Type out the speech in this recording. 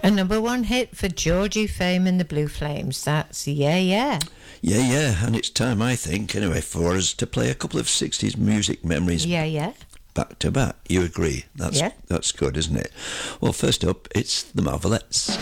A number one hit for Georgie Fame and the Blue Flames. That's Yeah Yeah. Yeah, yeah, and it's time, I think, anyway, for us to play a couple of 60s music memories Yeah Yeah. back to back. You agree? Yeah. That's good, isn't it? Well, first up, it's the Marvelettes.